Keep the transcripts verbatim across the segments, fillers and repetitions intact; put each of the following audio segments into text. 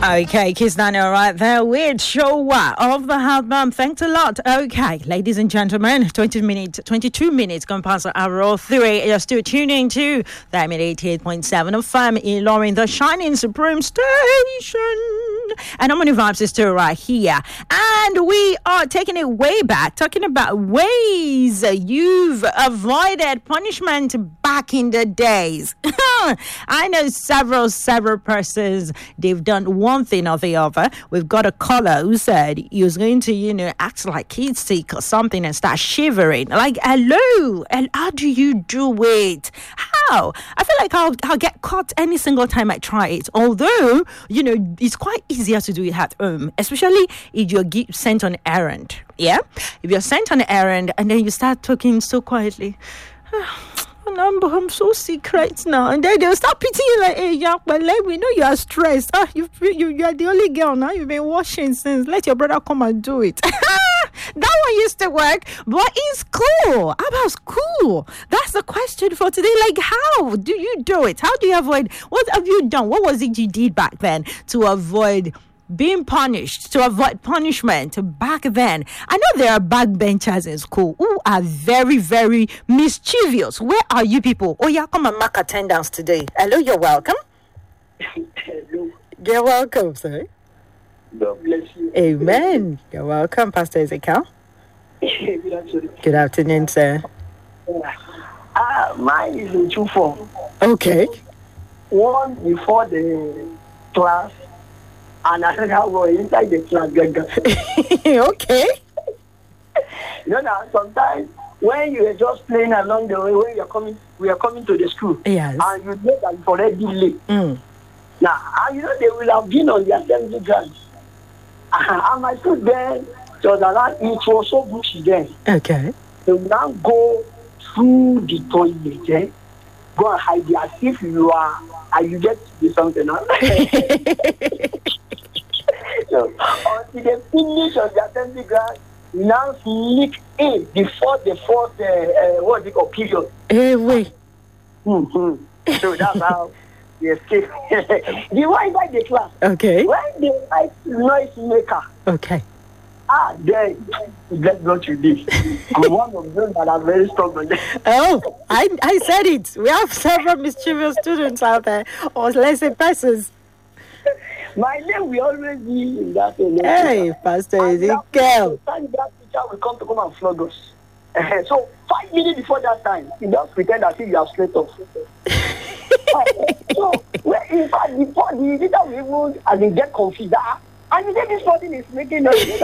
Okay, Kiss Daniel right there with Showa of the album. Thanks a lot. Okay, ladies and gentlemen, twenty minutes, twenty-two minutes gone past the hour of three. You're still tuning to the eighty-eight point seven of F M Ilorin, the Shining Supreme Station. And Harmony Vibes is still right here. And we are taking it way back, talking about ways you've avoided punishment back in the days. I know several, several persons, they've done one thing or the other. We've got a caller who said he was going to, you know, act like he's sick or something and start shivering. Like, hello, and how do you do it? How? I feel like I'll, I'll get caught any single time I try it. Although, you know, it's quite easier to do it at home, especially if you're sent on errand. Yeah? If you're sent on an errand and then you start talking so quietly. I'm, I'm so sick right now. And then they'll start pitying you like, hey, yeah, but let me know you are stressed. Ah, you, you, you are the only girl now. You've been washing since. Let your brother come and do it. That one used to work, but in school. How about school? That's the question for today. Like, how do you do it? How do you avoid? What have you done? What was it you did back then to avoid being punished, to avoid punishment back then? I know there are backbenchers in school who are very, very mischievous. Where are you people? Oh, yeah, come and mark attendance today. Hello, you're welcome. Hello. You're welcome, sir. God bless you. Amen. You're welcome, Pastor Ezekiel. Good afternoon. Good afternoon, sir. Uh, mine is in two forms. Okay. One before the class, and another one inside the class. Okay. You know, now, sometimes when you are just playing along the way, when you're coming, we are coming to the school. Yes. And you know that it's already late. Mm. Now, and you know, they will have been on the assembly ground. And my school then, it was around, it was so bushy then. Okay. They will now go through the toilet, eh? Go and hide there as if you are, and you get to do something else. So, until they finish on the assembly ground, you now sneak in before the fourth, uh, uh, what is it called, period. Hey, wait. Mm-hmm. So that's how they escape. The one inside the class. Okay. When they like noise maker, Okay. ah, then that's what you did. I'm one of them that are very stubborn. Oh, I I said it. We have several mischievous students out there, or let's say persons. My name will always be in that. Uh, Hey, Pastor Ezekiel. That teacher will come to come and flog us. Uh, so five minutes before that time, you just pretend as if you are straight off. So, well, in fact, before the teacher will even, and they get confused. Ah, and you say this person is making noise.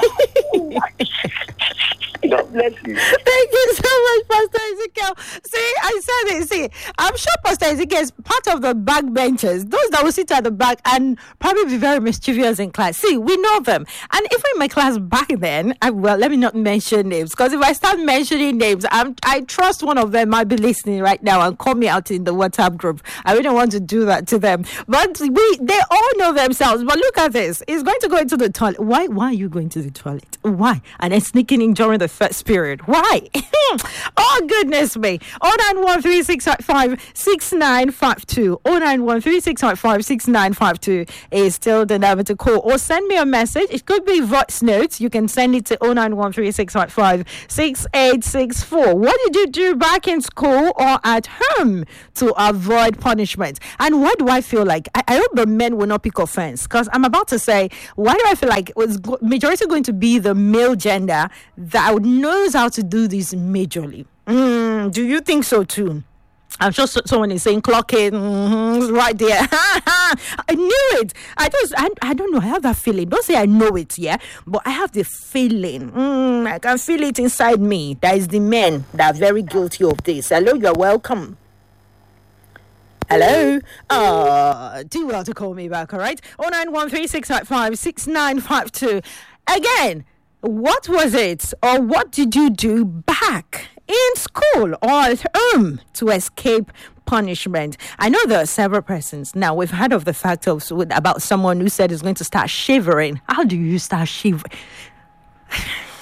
God bless you. Thank you so much, Pastor Ezekiel. See, I said it. See, I'm sure Pastor Ezekiel is part of the backbenchers, those that will sit at the back and probably be very mischievous in class. See, we know them. And if in my class back then, I, well, let me not mention names, because if I start mentioning names, I'm, I trust one of them might be listening right now and call me out in the WhatsApp group. I really don't want to do that to them. But we, they all know themselves. But look at this. He's going to go into the toilet. Why, why are you going to the toilet? Why? And then sneaking in during the first period. Why? Oh, goodness me. oh nine one three six five six nine five two. oh nine one three six five six nine five two is still the number to call. Or send me a message. It could be voice notes. You can send it to oh nine one three six five six eight six four. What did you do back in school or at home to avoid punishment? And why do I feel like, I, I hope the men will not pick offense, because I'm about to say, why do I feel like it was go- majority going to be the male gender that knows how to do this majorly? Mm, do you think so too? I'm sure so- someone is saying clock it, mm-hmm, right there. I knew it. I just, I, I don't know. I have that feeling. Don't say I know it, yeah, but I have the feeling. Mm, I can feel it inside me. That is the men that are very guilty of this. Hello, you're welcome. Hello. Uh, do well to call me back, all right? oh nine one three six five six nine five two. Again, what was it or what did you do back in school or at home to escape punishment? I know there are several persons. Now, we've heard of the fact of about someone who said is going to start shivering. How do you start shivering? How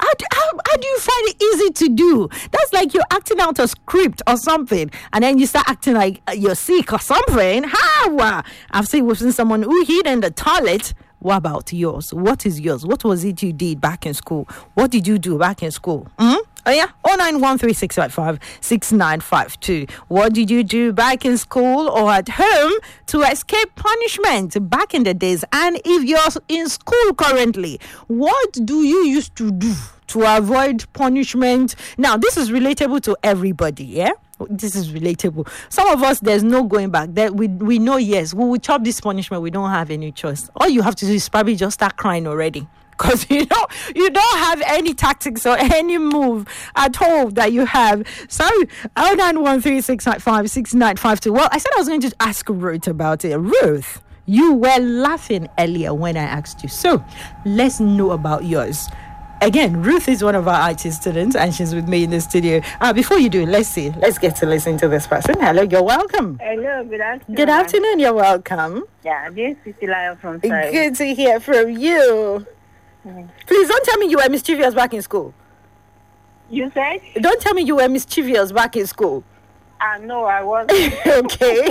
How do, how, how do you find it easy to do? That's like you're acting out a script or something, and then you start acting like you're sick or something. How? I've seen we've seen someone who hid in the toilet. What about yours? What is yours? What was it you did back in school? What did you do back in school? Hmm? Oh yeah, oh nine one three six five five six nine five two. What did you do back in school or at home to escape punishment back in the days? And if you're in school currently, what do you used to do to avoid punishment? Now, this is relatable to everybody, yeah? This is relatable. Some of us, there's no going back. That we we know, yes, we will chop this punishment. We don't have any choice. All you have to do is probably just start crying already. Because you know you don't have any tactics or any move at all that you have. So oh nine one three six nine five six nine five two. Well, I said I was going to ask Ruth about it. Ruth, you were laughing earlier when I asked you. So let's know about yours. Again, Ruth is one of our I T students and she's with me in the studio. Uh, before you do, let's see. Let's get to listen to this person. Hello, you're welcome. Hello, good afternoon. Good afternoon, you're welcome. Yeah, this is Titilayo from Surrey. Good to hear from you. Mm. Please don't tell me you were mischievous back in school. You said? Don't tell me you were mischievous back in school. Ah, no, I wasn't. Okay.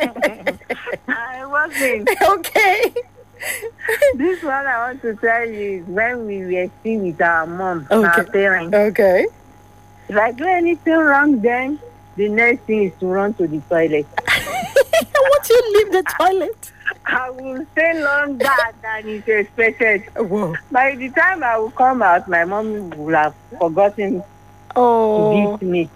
I wasn't. Okay. This one I want to tell you is when we were still with our mom, okay. our parents. Okay. If I do anything wrong then, the next thing is to run to the toilet. Once you leave the toilet? I will stay longer than is expected. Whoa. By the time I will come out, my mom will have forgotten oh. to beat me.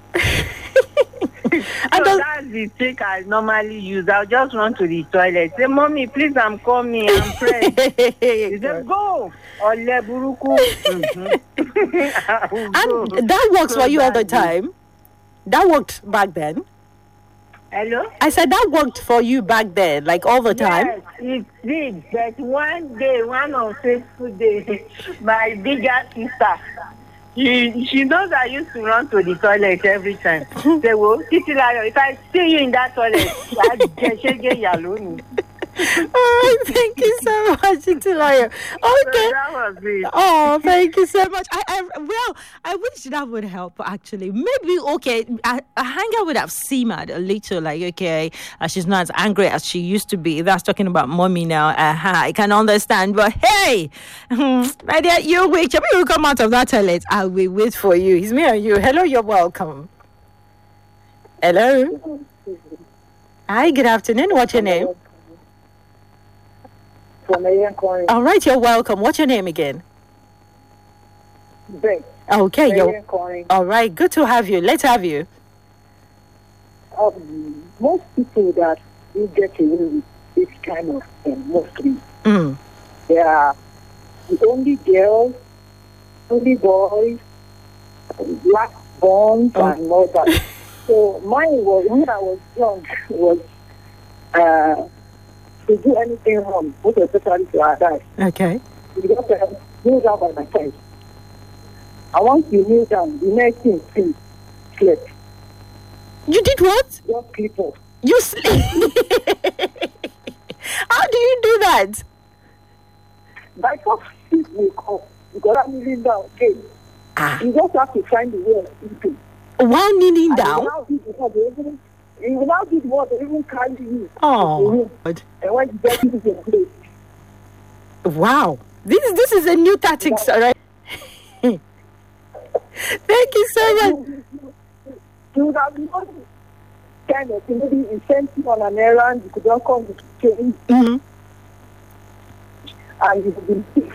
So that's the trick I normally use. I'll just run to the toilet. Say, Mommy, please, I'm coming. I'm praying. He said, go. Ole buruku. And that works so for you all the time? That worked back then? Hello? I said that worked for you back then, like all the time? Yes, it did. But one day, one of fateful days, my bigger sister, She, she knows I used to run to the toilet every time. Say, well, Titilayo, if I see you in that toilet, I get yellow. Oh, thank you so much, Titilayo. Okay. So that was it. Oh, thank you so much. I, I well, I wish that would help. Actually, maybe okay. I, I hang out with have simmered a little. Like okay, uh, she's not as angry as she used to be. That's talking about mommy now. Uh-huh, I can understand. But hey, my dear, you wait. Maybe you come out of that toilet. I will wait for you. It's me and you. Hello, you're welcome. Hello. Hi. Good afternoon. What's your name? All right, you're welcome. What's your name again? Ben. Okay, you're all right. Good to have you. Let's have you. Um, most people that you get away with this kind of thing, mostly, mm. they are the only girls, only boys, black bones, oh. and all that. So mine was, when I was young, was uh, to do anything wrong, most especially to our dad. Okay. You just uh, kneel down by my side. I want you kneel down. The next thing, please, sleep. You did what? Just sleep off. You sleep? How do you do that? By first sleep will come. Because I'm kneeling down, okay? Ah. You just have to find the way of sleeping. While kneeling down? You will now be the one to even carry you. Oh. And when you get into the place. Wow. This is this is a new tactics, all right? Thank you so much. You would have known kind of thing. Maybe you sent you on an errand, you could not come with change. Mm-hmm. And you would be